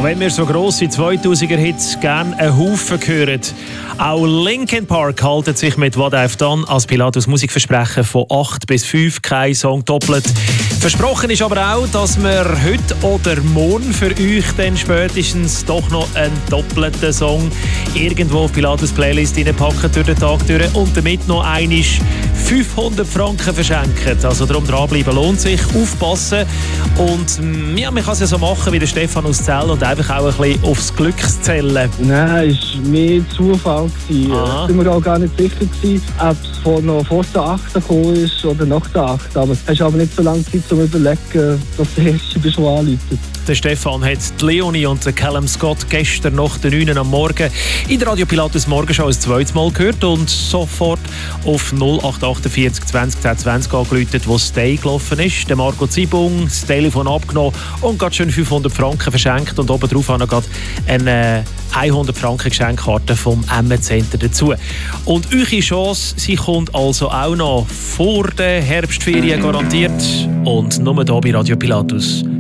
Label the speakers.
Speaker 1: Wenn wir so grosse 2000er-Hits gerne einen Haufen hören, auch Linkin Park halten sich mit «What I've Done» als Pilatus Musikversprechen von 8 bis 5, kein Song doppelt. Versprochen ist aber auch, dass wir heute oder morgen für euch dann spätestens doch noch einen doppelten Song irgendwo auf Pilatus Playlist reinpacken durch den Tag durch und damit noch einmal 500 Franken verschenken. Also darum dranbleiben lohnt sich, aufpassen und ja, man kann es ja so machen wie der Stefan aus Zell und einfach auch ein bisschen aufs Glück zählen.
Speaker 2: Nein, es war mehr Zufall. Ich war mir auch gar nicht sicher, ob es noch vor der 8 gekommen ist oder nach der 8. Aber es ist aber nicht so lange Zeit zum Überlegen, dass der erste bist, der anruft.
Speaker 1: Der Stefan hat die Leonie und den Callum Scott gestern nach der 9 am Morgen in der Radio Pilatus Morgenshow ein zweites Mal gehört und sofort auf 0848 20 10 20 angerufen, wo das Day gelaufen ist. Der Marco Zibung das Telefon abgenommen und gerade schön 500 Franken verschenkt und obendrauf auch noch gerade eine 100 Franken Geschenkkarte vom M-Center dazu. Und eure Chance, sie kommt also auch noch vor der Herbstferien garantiert und nur hier bei Radio Pilatus.